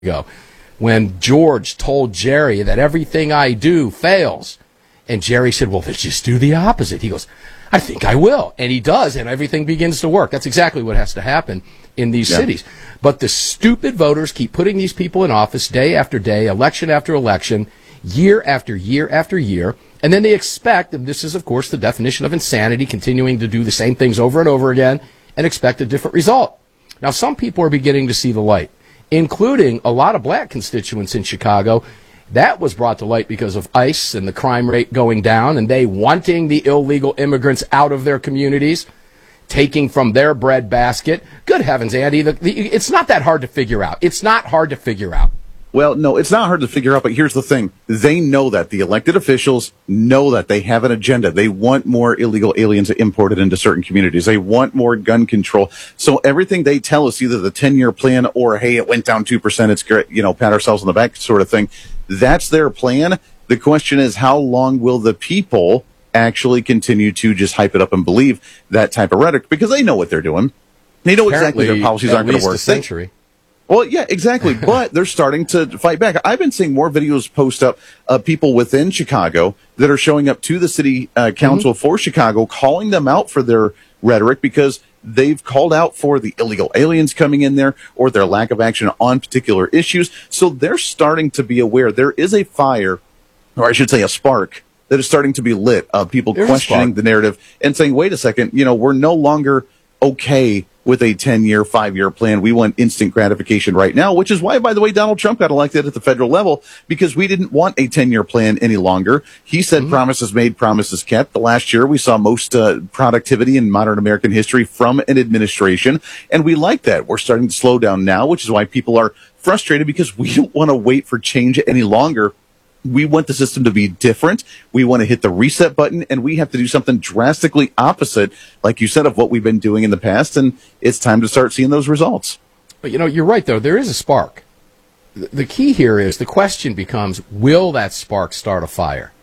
ago, when George told Jerry that everything I do fails. And Jerry said, well, let's just do the opposite. He goes, I think I will. And he does, and everything begins to work. That's exactly what has to happen in these cities. But the stupid voters keep putting these people in office day after day, election after election, year after year after year. And then they expect, and this is, of course, the definition of insanity, continuing to do the same things over and over again and expect a different result. Now, some people are beginning to see the light, including a lot of black constituents in Chicago. That was brought to light because of ICE and the crime rate going down and they wanting the illegal immigrants out of their communities, taking from their bread basket. Good heavens, Andy, it's not that hard to figure out. It's not hard to figure out. Well, no, it's not hard to figure out, but here's the thing. They know that. The elected officials know that. They have an agenda. They want more illegal aliens imported into certain communities. They want more gun control. So everything they tell us, either the 10-year plan or, hey, it went down 2%, it's great, pat ourselves on the back sort of thing. That's their plan. The question is, how long will the people actually continue to just hype it up and believe that type of rhetoric? Because they know what they're doing. They know exactly their policies aren't going to work. A century. Well, yeah, exactly. But they're starting to fight back. I've been seeing more videos post up of people within Chicago that are showing up to the city council for Chicago, calling them out for their rhetoric because they've called out for the illegal aliens coming in there or their lack of action on particular issues. So they're starting to be aware there is a fire, or I should say a spark, that is starting to be lit of people questioning the narrative and saying, wait a second, we're no longer okay with a 10-year, 5-year plan. We want instant gratification right now, which is why, by the way, Donald Trump got elected at the federal level, because we didn't want a 10-year plan any longer. He said promises made, promises kept. The last year, we saw most productivity in modern American history from an administration, and we like that. We're starting to slow down now, which is why people are frustrated, because we don't want to wait for change any longer. We want the system to be different. We want to hit the reset button, and we have to do something drastically opposite, like you said, of what we've been doing in the past, and it's time to start seeing those results. But, you're right, though. There is a spark. The key here is the question becomes, will that spark start a fire?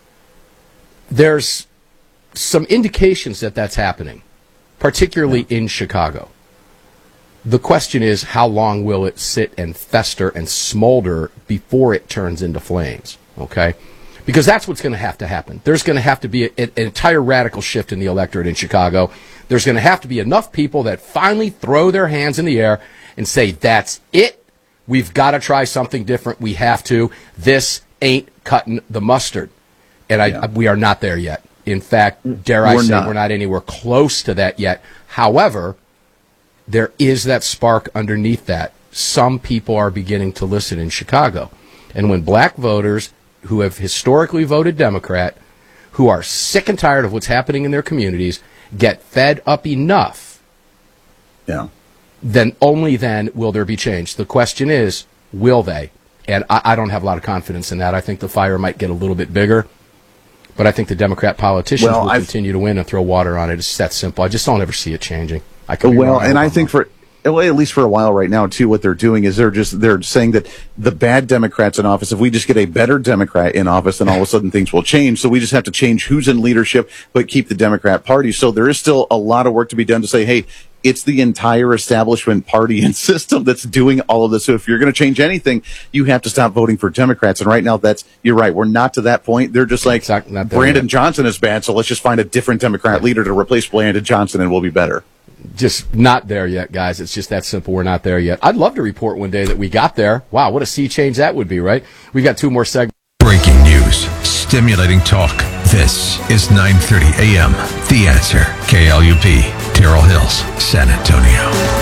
There's some indications that that's happening, particularly in Chicago. The question is, how long will it sit and fester and smolder before it turns into flames? Okay? Because that's what's going to have to happen. There's going to have to be an entire radical shift in the electorate in Chicago. There's going to have to be enough people that finally throw their hands in the air and say, that's it. We've got to try something different. We have to. This ain't cutting the mustard. And we are not there yet. In fact, dare I say, we're not anywhere close to that yet. However, there is that spark underneath that. Some people are beginning to listen in Chicago. And when black voters who have historically voted Democrat, who are sick and tired of what's happening in their communities, get fed up enough, then only then will there be change. The question is, will they? And I don't have a lot of confidence in that. I think the fire might get a little bit bigger. But I think the Democrat politicians will continue to win and throw water on it. It's that simple. I just don't ever see it changing. I think at least for a while right now, too, what they're doing is they're saying that the bad Democrats in office, if we just get a better Democrat in office, then all of a sudden things will change. So we just have to change who's in leadership, but keep the Democrat Party. So there is still a lot of work to be done to say, hey, it's the entire establishment party and system that's doing all of this. So if you're going to change anything, you have to stop voting for Democrats. And right now, you're right. We're not to that point. They're just like, Brandon Johnson is bad, so let's just find a different Democrat leader to replace Brandon Johnson and we'll be better. Just not there yet, guys. It's just that simple. We're not there yet. I'd love to report one day that we got there. Wow, what a sea change that would be, right? We've got 2 more segments. Breaking news, stimulating talk. This is 9:30 a.m. The Answer. KLUP, Terrell Hills, San Antonio.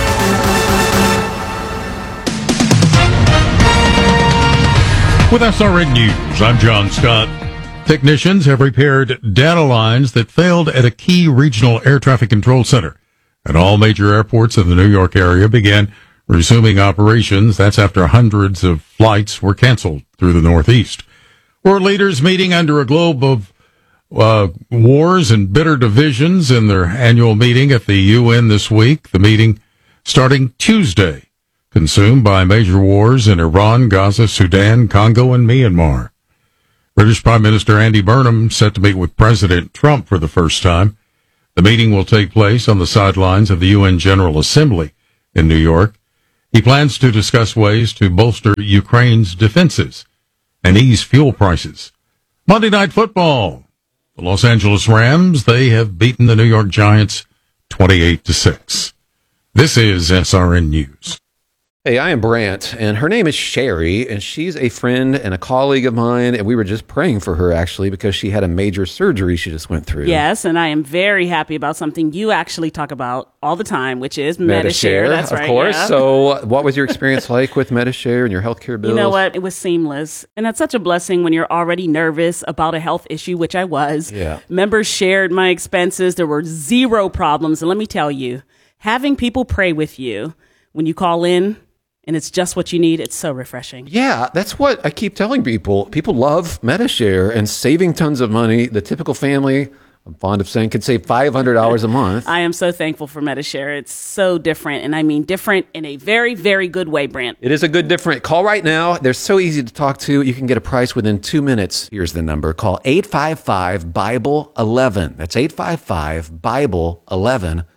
With SRN News, I'm John Scott. Technicians have repaired data lines that failed at a key regional air traffic control center. And all major airports in the New York area began resuming operations. That's after hundreds of flights were canceled through the Northeast. World leaders meeting under a globe of wars and bitter divisions in their annual meeting at the UN this week. The meeting starting Tuesday, consumed by major wars in Iran, Gaza, Sudan, Congo, and Myanmar. British Prime Minister Andy Burnham set to meet with President Trump for the first time. The meeting will take place on the sidelines of the UN General Assembly in New York. He plans to discuss ways to bolster Ukraine's defenses and ease fuel prices. Monday Night Football. The Los Angeles Rams, they have beaten the New York Giants 28-6. This is SRN News. Hey, I am Brant, and her name is Sherry, and she's a friend and a colleague of mine, and we were just praying for her, actually, because she had a major surgery she just went through. Yes, and I am very happy about something you actually talk about all the time, which is Medi-Share. That's right, of course. Yeah. So what was your experience like with Medi-Share and your healthcare bills? You know what? It was seamless, and that's such a blessing when you're already nervous about a health issue, which I was. Yeah. Members shared my expenses. There were zero problems, and let me tell you, having people pray with you when you call in, and it's just what you need, it's so refreshing. Yeah, that's what I keep telling people. People love Medi-Share and saving tons of money. The typical family, I'm fond of saying, could save $500 a month. I am so thankful for Medi-Share. It's so different, and I mean different in a very, very good way, Brant. It is a good different. Call right now. They're so easy to talk to. You can get a price within 2 minutes. Here's the number. Call 855-BIBLE-11. That's 855-BIBLE-11.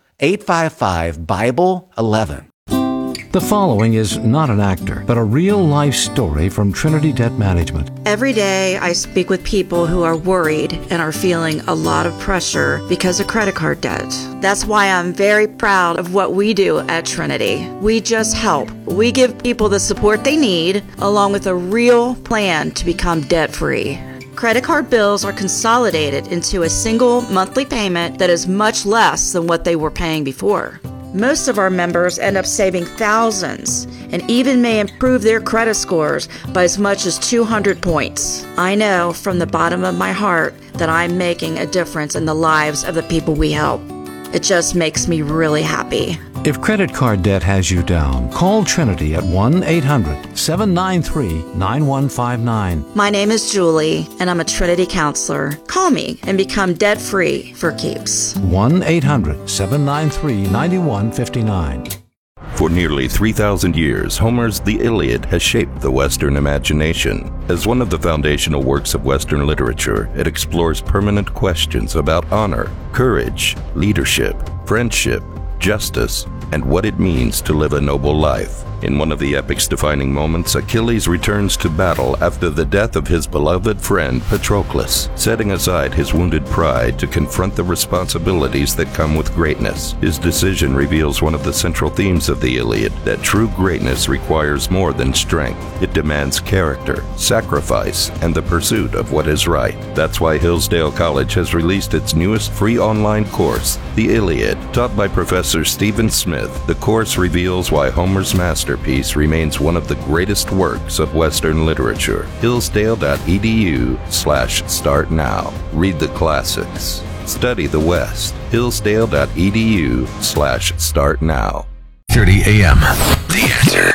855-BIBLE-11. The following is not an actor, but a real-life story from Trinity Debt Management. Every day I speak with people who are worried and are feeling a lot of pressure because of credit card debt. That's why I'm very proud of what we do at Trinity. We just help. We give people the support they need, along with a real plan to become debt-free. Credit card bills are consolidated into a single monthly payment that is much less than what they were paying before. Most of our members end up saving thousands and even may improve their credit scores by as much as 200 points. I know from the bottom of my heart that I'm making a difference in the lives of the people we help. It just makes me really happy. If credit card debt has you down, call Trinity at 1-800-793-9159. My name is Julie, and I'm a Trinity counselor. Call me and become debt-free for keeps. 1-800-793-9159. For nearly 3,000 years, Homer's The Iliad has shaped the Western imagination. As one of the foundational works of Western literature, it explores permanent questions about honor, courage, leadership, friendship, justice, and what it means to live a noble life. In one of the epic's defining moments, Achilles returns to battle after the death of his beloved friend Patroclus, setting aside his wounded pride to confront the responsibilities that come with greatness. His decision reveals one of the central themes of the Iliad, that true greatness requires more than strength. It demands character, sacrifice, and the pursuit of what is right. That's why Hillsdale College has released its newest free online course, The Iliad. Taught by Professor Stephen Smith, the course reveals why Homer's masterpiece remains one of the greatest works of Western literature. Hillsdale.edu/start now. Read the classics. Study the West. Hillsdale.edu/start now. 30 a.m. The Answer.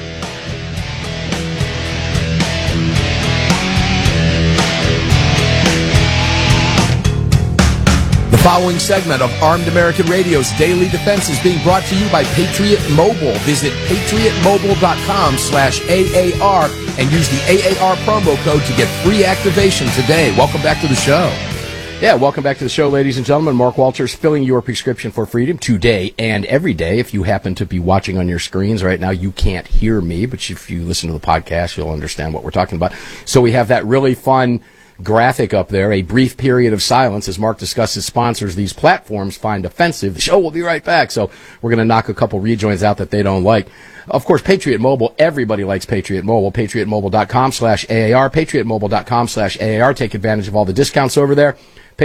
The following segment of Armed American Radio's Daily Defense is being brought to you by Patriot Mobile. Visit patriotmobile.com/AAR and use the AAR promo code to get free activation today. Welcome back to the show. Yeah, welcome back to the show, ladies and gentlemen. Mark Walters filling your prescription for freedom today and every day. If you happen to be watching on your screens right now, you can't hear me, but if you listen to the podcast, you'll understand what we're talking about. So we have that really fun graphic up there, a brief period of silence as Mark discusses sponsors these platforms find offensive. The show will be right back. So we're going to knock a couple rejoins out that they don't like. Of course, Patriot Mobile, everybody likes Patriot Mobile. PatriotMobile.com/AAR, PatriotMobile.com/AAR. Take advantage of all the discounts over there.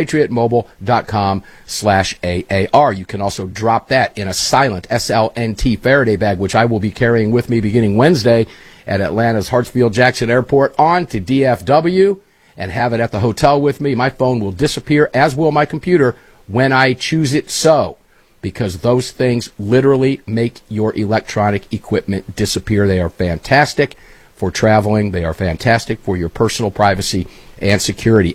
PatriotMobile.com/AAR. You can also drop that in a silent SLNT Faraday bag, which I will be carrying with me beginning Wednesday at Atlanta's Hartsfield-Jackson Airport on to DFW, and have it at the hotel with me. My phone will disappear, as will my computer, when I choose it so, because those things literally make your electronic equipment disappear. They are fantastic for traveling. They are fantastic for your personal privacy and security.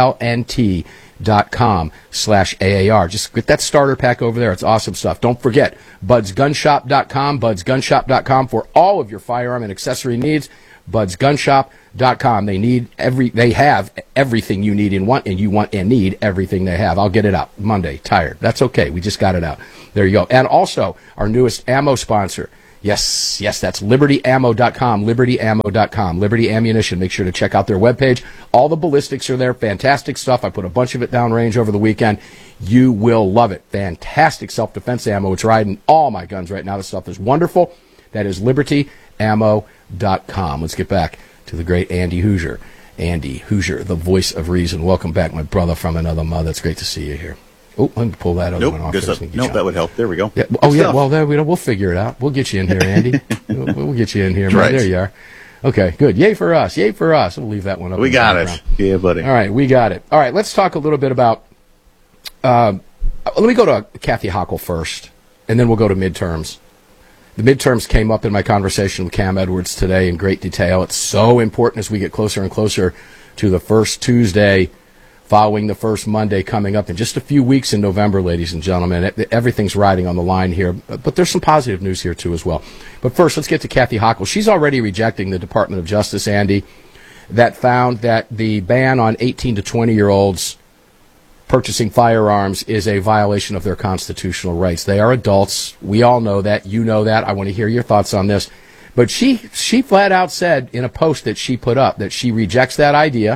SLNT.com/AAR. Just get that starter pack over there. It's awesome stuff. Don't forget, BudsGunShop.com, BudsGunShop.com for all of your firearm and accessory needs. BudsGunShop.com. They have everything you need and want, and you want and need everything they have. I'll get it out Monday. Tired. That's okay. We just got it out. There you go. And also, our newest ammo sponsor, Yes, that's libertyammo.com, libertyammo.com, Liberty Ammunition. Make sure to check out their webpage. All the ballistics are there. Fantastic stuff. I put a bunch of it downrange over the weekend. You will love it. Fantastic self-defense ammo. It's riding all my guns right now. This stuff is wonderful. That is libertyammo.com. Let's get back to the great Andy Hoosier. Andy Hoosier, the voice of reason. Welcome back, my brother from another mother. It's great to see you here. Oh, let me pull that other one off. Nope, that would help. There we go. Yeah. Well, there we'll figure it out. We'll get you in here, Andy. we'll get you in here. Right. There you are. Okay, good. Yay for us. We'll leave that one up. We got it. Yeah, buddy. All right, we got it. All right, let's talk a little bit about, let me go to Kathy Hochul first, and then we'll go to midterms. The midterms came up in my conversation with Cam Edwards today in great detail. It's so important as we get closer and closer to the first Tuesday following the first Monday coming up in just a few weeks in November, ladies and gentlemen. Everything's riding on the line here, but there's some positive news here, too, as well. But first, let's get to Kathy Hochul. She's already rejecting the Department of Justice, Andy, that found that the ban on 18 to 20-year-olds purchasing firearms is a violation of their constitutional rights. They are adults. We all know that. You know that. I want to hear your thoughts on this. But she flat out said in a post that she put up that she rejects that idea.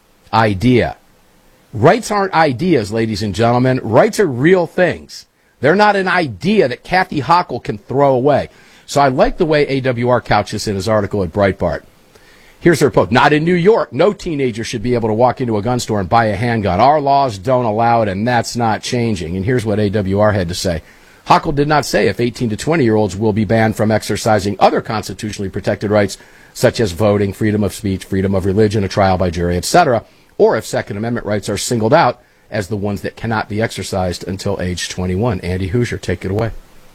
Rights aren't ideas, ladies and gentlemen. Rights are real things. They're not an idea that Kathy Hochul can throw away. So I like the way AWR couches in his article at Breitbart. Here's her post. Not in New York. No teenager should be able to walk into a gun store and buy a handgun. Our laws don't allow it, and that's not changing. And here's what AWR had to say. Hochul did not say if 18 to 20-year-olds will be banned from exercising other constitutionally protected rights, such as voting, freedom of speech, freedom of religion, a trial by jury, etc., or if Second Amendment rights are singled out as the ones that cannot be exercised until age 21. Andy Hoosier, take it away.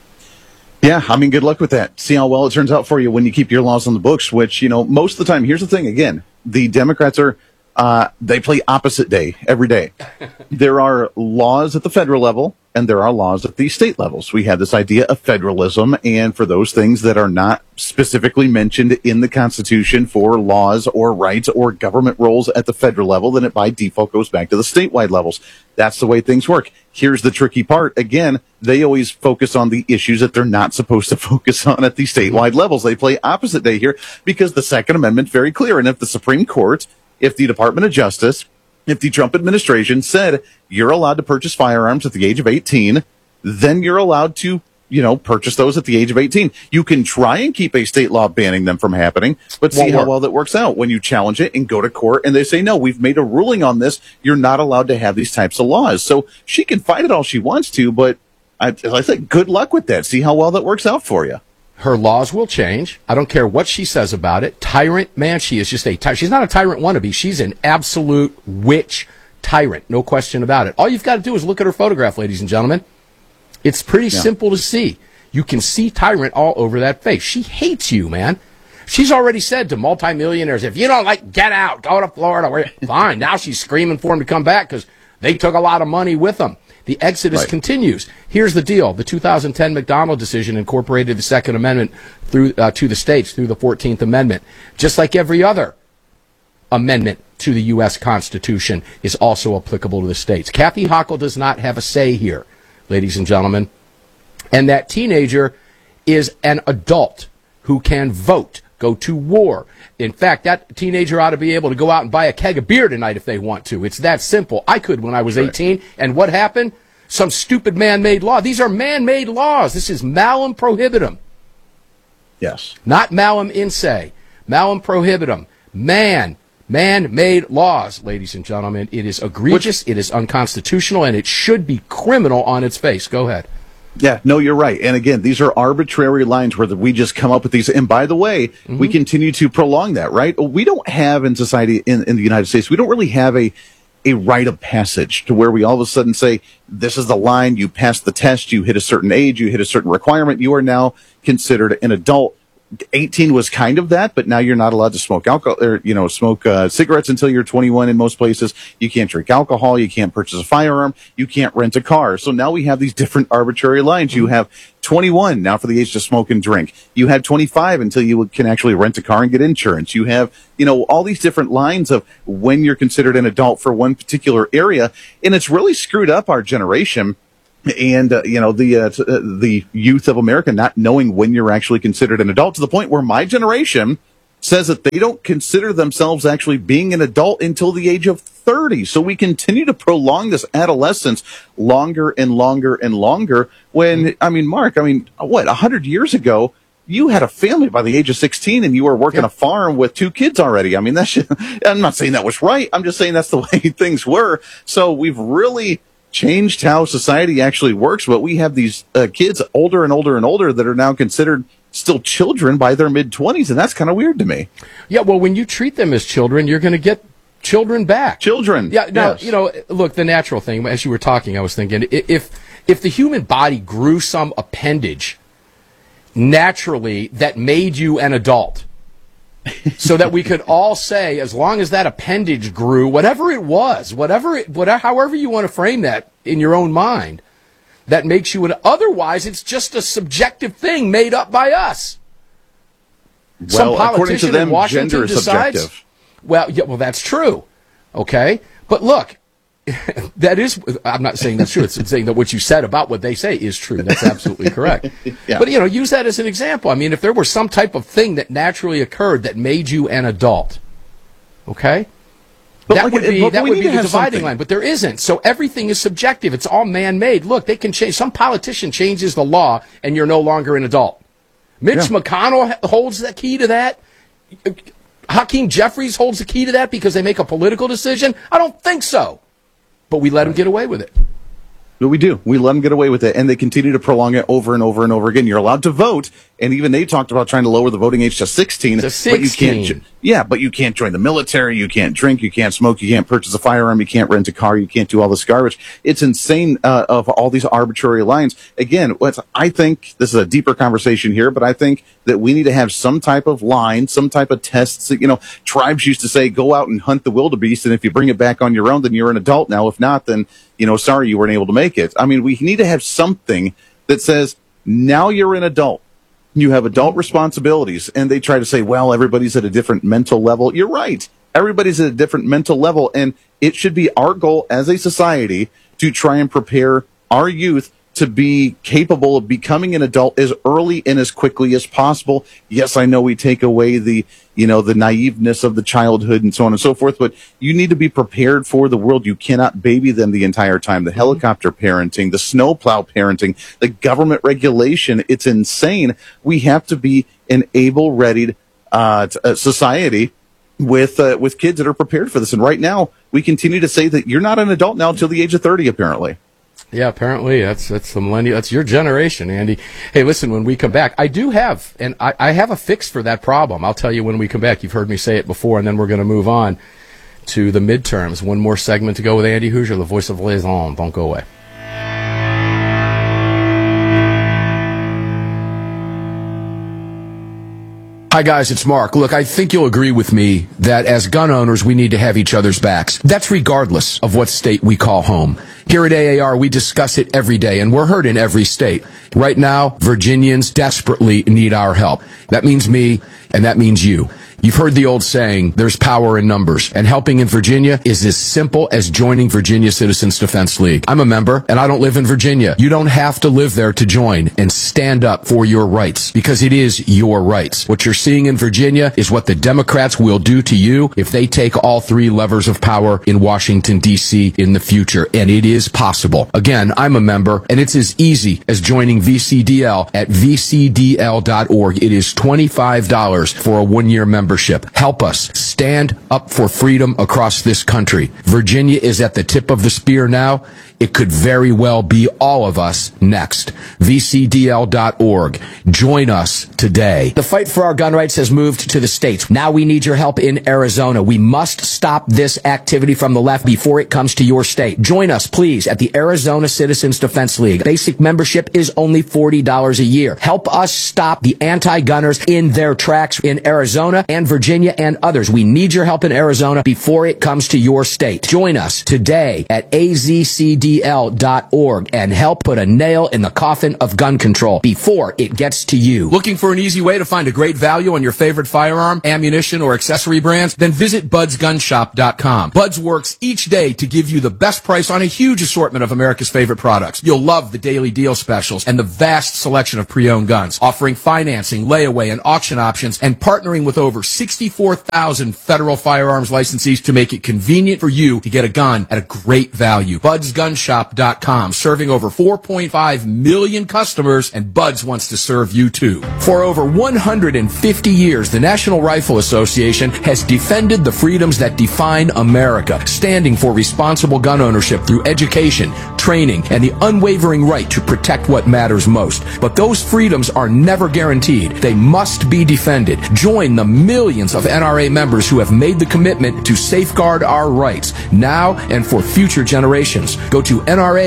Yeah, I mean, good luck with that. See how well it turns out for you when you keep your laws on the books, which, most of the time, here's the thing, again, the Democrats are, they play opposite day every day. There are laws at the federal level, and there are laws at the state levels. We have this idea of federalism, and for those things that are not specifically mentioned in the Constitution for laws or rights or government roles at the federal level, then it by default goes back to the statewide levels. That's the way things work. Here's the tricky part. Again, they always focus on the issues that they're not supposed to focus on at the statewide levels. They play opposite day here because the Second Amendment's very clear. And if the Supreme Court, if the Department of Justice, if the Trump administration said you're allowed to purchase firearms at the age of 18, then you're allowed to, purchase those at the age of 18. You can try and keep a state law banning them from happening, but see how well that works out when you challenge it and go to court and they say, no, we've made a ruling on this. You're not allowed to have these types of laws. So she can fight it all she wants to, but as I said, good luck with that. See how well that works out for you. Her laws will change. I don't care what she says about it. Tyrant, man, she is just a tyrant. She's not a tyrant wannabe. She's an absolute witch tyrant. No question about it. All you've got to do is look at her photograph, ladies and gentlemen. It's pretty simple to see. You can see tyrant all over that face. She hates you, man. She's already said to multimillionaires, if you don't get out, go to Florida. Fine. Now she's screaming for them to come back because they took a lot of money with them. The exodus continues. Here's the deal. The 2010 McDonald decision incorporated the Second Amendment through to the states through the 14th Amendment. Just like every other amendment to the U.S. Constitution is also applicable to the states. Kathy Hochul does not have a say here, ladies and gentlemen. And that teenager is an adult who can vote, go to war. In fact, that teenager ought to be able to go out and buy a keg of beer tonight if they want to. It's that simple. I could when I was 18. And what happened? Some stupid man-made law. These are man-made laws. This is malum prohibitum. Yes. Not malum in se. Malum prohibitum. Man-made laws, ladies and gentlemen. It is egregious, it is unconstitutional, and it should be criminal on its face. Go ahead. Yeah, no, you're right. And again, these are arbitrary lines where we just come up with these. And by the way, we continue to prolong that, right? We don't have in society in the United States, we don't really have a rite of passage to where we all of a sudden say, this is the line, you pass the test, you hit a certain age, you hit a certain requirement, you are now considered an adult. 18 was kind of that, but now you're not allowed to smoke alcohol or, smoke cigarettes until you're 21 in most places. You can't drink alcohol. You can't purchase a firearm. You can't rent a car. So now we have these different arbitrary lines. You have 21 now for the age to smoke and drink. You have 25 until you can actually rent a car and get insurance. You have, all these different lines of when you're considered an adult for one particular area. And it's really screwed up our generation and the youth of America not knowing when you're actually considered an adult, to the point where my generation says that they don't consider themselves actually being an adult until the age of 30. So we continue to prolong this adolescence longer and longer and longer. When, Mark, 100 years ago, you had a family by the age of 16 and you were working a farm with 2 kids already. I'm not saying that was right. I'm just saying that's the way things were. So we've really changed how society actually works, but we have these kids older and older and older that are now considered still children by their mid-20s, and that's kind of weird to me. Yeah, well, when you treat them as children, you're going to get children back. Children. Yeah, now, yes. Look, the natural thing, as you were talking, I was thinking, if the human body grew some appendage naturally that made you an adult, so that we could all say, as long as that appendage grew, whatever it was, however you want to frame that in your own mind, that makes you otherwise it's just a subjective thing made up by us. Well, some politician according to them, in Washington gender is decides, subjective. Well, that's true. Okay? But look, that is, I'm not saying that's true. It's saying that what you said about what they say is true. That's absolutely correct. Yeah. But, use that as an example. If there were some type of thing that naturally occurred that made you an adult, okay? That would be the dividing line, but there isn't. So everything is subjective. It's all man-made. Look, they can change. Some politician changes the law, and you're no longer an adult. Mitch McConnell holds the key to that. Hakeem Jeffries holds the key to that because they make a political decision. I don't think so. But we let them get away with it. No, we do. We let them get away with it, and they continue to prolong it over and over and over again. You're allowed to vote, and even they talked about trying to lower the voting age to 16. To 16. But you can't join the military, you can't drink, you can't smoke, you can't purchase a firearm, you can't rent a car, you can't do all this garbage. It's insane of all these arbitrary lines. Again, I think this is a deeper conversation here, but I think that we need to have some type of line, some type of tests. That, tribes used to say, go out and hunt the wildebeest, and if you bring it back on your own, then you're an adult now. If not, then, sorry, you weren't able to make it. We need to have something that says, now you're an adult. You have adult responsibilities, and they try to say, well, everybody's at a different mental level. You're right. Everybody's at a different mental level, and it should be our goal as a society to try and prepare our youth to be capable of becoming an adult as early and as quickly as possible. Yes, I know we take away the naiveness of the childhood and so on and so forth, but you need to be prepared for the world. You cannot baby them the entire time. The helicopter parenting, the snowplow parenting, the government regulation, it's insane. We have to be an able-readied society with kids that are prepared for this. And right now, we continue to say that you're not an adult now until the age of 30, apparently. Yeah, apparently that's the millennial. That's your generation, Andy. Hey, listen, when we come back, I have a fix for that problem. I'll tell you when we come back. You've heard me say it before, and then we're going to move on to the midterms. One more segment to go with Andy Hoosier, the voice of liaison. Don't go away. Hi guys, it's Mark. Look, I think you'll agree with me that as gun owners, we need to have each other's backs. That's regardless of what state we call home. Here at AAR, we discuss it every day, and we're heard in every state. Right now, Virginians desperately need our help. That means me, and that means you. You've heard the old saying, there's power in numbers, and helping in Virginia is as simple as joining Virginia Citizens Defense League. I'm a member, and I don't live in Virginia. You don't have to live there to join and stand up for your rights, because it is your rights. What you're seeing in Virginia is what the Democrats will do to you if they take all 3 levers of power in Washington, D.C. in the future, and it is possible. Again, I'm a member, and it's as easy as joining VCDL at vcdl.org. It is $25 for a 1-year membership. Help us stand up for freedom across this country. Virginia is at the tip of the spear now. It could very well be all of us next. VCDL.org. Join us today. The fight for our gun rights has moved to the states. Now we need your help in Arizona. We must stop this activity from the left before it comes to your state. Join us, please, at the Arizona Citizens Defense League. Basic membership is only $40 a year. Help us stop the anti-gunners in their tracks in Arizona and and Virginia and others. We need your help in Arizona before it comes to your state. Join us today at azcdl.org and help put a nail in the coffin of gun control before it gets to you. Looking for an easy way to find a great value on your favorite firearm, ammunition, or accessory brands? Then visit budsgunshop.com. Buds works each day to give you the best price on a huge assortment of America's favorite products. You'll love the daily deal specials and the vast selection of pre-owned guns, offering financing, layaway, and auction options, and partnering with over 64,000 federal firearms licensees to make it convenient for you to get a gun at a great value. budsgunshop.com, serving over 4.5 million customers, and Buds wants to serve you too. For over 150 years, the National Rifle Association has defended the freedoms that define America, standing for responsible gun ownership through education, training, and the unwavering right to protect what matters most. But those freedoms are never guaranteed. They must be defended. Join the millions of NRA members who have made the commitment to safeguard our rights now and for future generations. Go to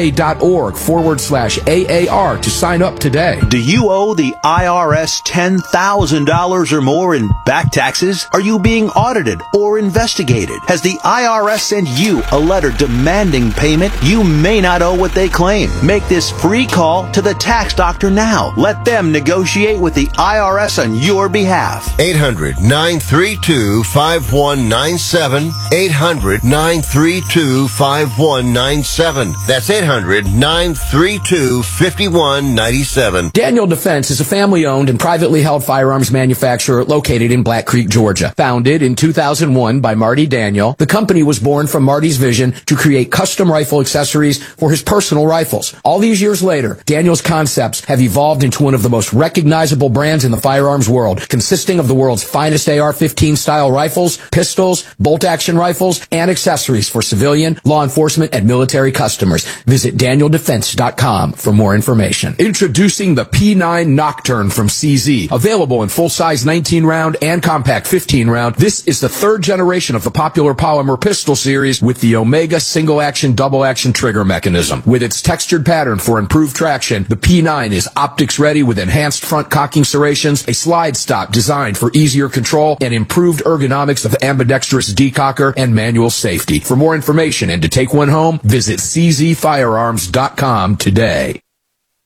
nra.org/AAR to sign up today. Do you owe the IRS $10,000 or more in back taxes? Are you being audited or investigated? Has the IRS sent you a letter demanding payment? You may not owe what they claim. Make this free call to the tax doctor now. Let them negotiate with the IRS on your behalf. 800-932-5197. 800-932-5197. That's 800-932-5197. Daniel Defense is a family-owned and privately held firearms manufacturer located in Black Creek, Georgia. Founded in 2001 by Marty Daniel, the company was born from Marty's vision to create custom rifle accessories for his personal rifles. All these years later, Daniel's concepts have evolved into one of the most recognizable brands in the firearms world, consisting of the world's finest AR-15 style rifles, pistols, bolt-action rifles, and accessories for civilian, law enforcement, and military customers. Visit DanielDefense.com for more information. Introducing the P9 Nocturne from CZ. Available in full-size 19-round and compact 15-round, this is the third generation of the popular polymer pistol series with the Omega single-action, double-action trigger mechanism. With its textured pattern for improved traction, the P9 is optics-ready with enhanced front cocking serrations, a slide stop designed for easier control, and improved ergonomics of ambidextrous decocker and manual safety. For more information and to take one home, visit czfirearms.com today.